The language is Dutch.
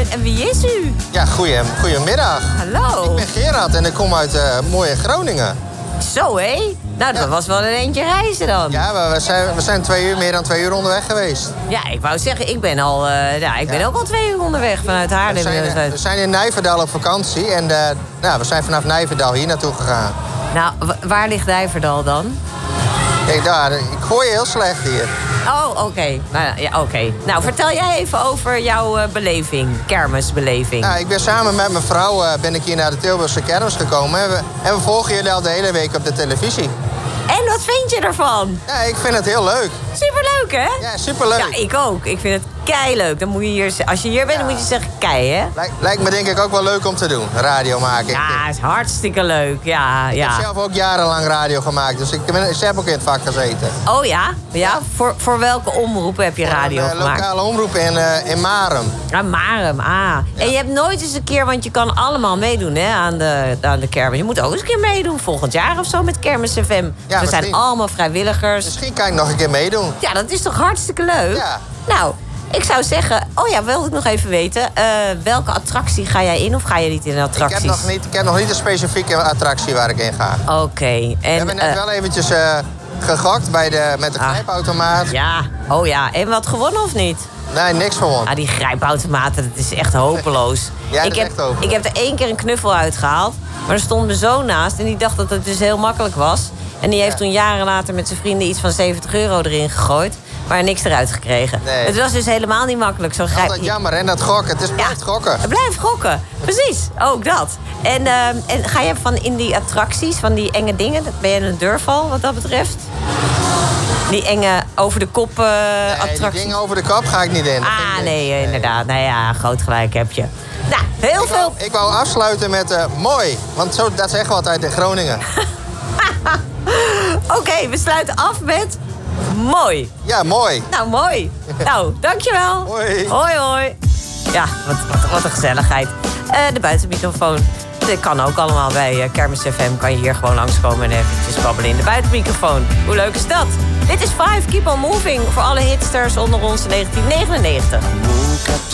En wie is u? Ja, goedemiddag. Hallo. Ik ben Gerard en ik kom uit mooie Groningen. Zo, hé? Nou, dat was wel een eentje reizen dan. Ja, we zijn meer dan 2 uur onderweg geweest. Ja, ik wou zeggen, ik ben ook al 2 uur onderweg vanuit Haarlem. We zijn in Nijverdal op vakantie en we zijn vanaf Nijverdal hier naartoe gegaan. Nou, waar ligt Nijverdal dan? Kijk daar, ik hoor je heel slecht hier. Oh, oké. Oké. Nou, vertel jij even over jouw kermisbeleving. Nou, ik ben samen met mijn vrouw hier naar de Tilburgse kermis gekomen. En we volgen jullie al de hele week op de televisie. En wat vind je ervan? Ja, ik vind het heel leuk. Superleuk, hè? Ja, superleuk. Ja, ik ook. Ik vind het keileuk. Dan moet je hier, als je hier bent, dan moet je zeggen kei, hè? Lijkt me denk ik ook wel leuk om te doen, radio maken. Ja, het is hartstikke leuk. Ja. Ik heb zelf ook jarenlang radio gemaakt, dus ik heb ook in het vak gezeten. Oh ja? Ja? Voor welke omroepen heb je radio gemaakt? Lokale omroepen in Marum. Ah, Marum, Ja. En je hebt nooit eens een keer, want je kan allemaal meedoen hè, aan de kermis. Je moet ook eens een keer meedoen, volgend jaar of zo met Kermis FM. Ja, we zijn allemaal vrijwilligers. Misschien kan ik nog een keer meedoen. Ja, dat is toch hartstikke leuk? Ja. Nou, ik zou zeggen... Oh ja, wilde ik nog even weten. Welke attractie ga jij in of ga je niet in attracties? Ik heb nog niet een specifieke attractie waar ik in ga. Oké. We hebben net wel eventjes gegokt met de grijpautomaat. Ja, oh ja. En wat gewonnen of niet? Nee, niks gewonnen. Ah, die grijpautomaten, dat is echt hopeloos. Ja, dat is echt hopeloos. Ik heb er 1 keer een knuffel uitgehaald. Maar er stond mijn zoon naast en die dacht dat het dus heel makkelijk was. En die heeft toen jaren later met zijn vrienden iets van €70 erin gegooid. Maar niks eruit gekregen. Nee. Het was dus helemaal niet makkelijk. Zo Dat is jammer, en dat gokken. Het is blijft gokken. Het blijft gokken, precies. Ook dat. En ga je van in die attracties, van die enge dingen... Ben je een durfval wat dat betreft? Die enge over de kop attracties? Die dingen over de kop ga ik niet in. Nee, inderdaad. Nou ja, groot gelijk heb je. Nou, heel veel... Ik wou afsluiten met mooi. Want dat zeggen we altijd in Groningen. Oké, we sluiten af met... Mooi. Ja, mooi. Nou, mooi. Nou, dankjewel. Hoi. Hoi, hoi. Ja, wat een gezelligheid. De buitenmicrofoon. Dat kan ook allemaal bij Kermis FM. Kan je hier gewoon langskomen en eventjes babbelen in de buitenmicrofoon. Hoe leuk is dat? Dit is 5 Keep on Moving voor alle hitsters onder ons in 1999.